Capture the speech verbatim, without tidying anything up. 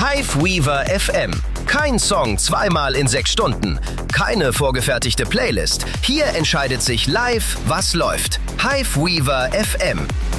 Hiveweaver F M. Kein Song zweimal in sechs Stunden. Keine vorgefertigte Playlist. Hier entscheidet sich live, was läuft. Hiveweaver F M.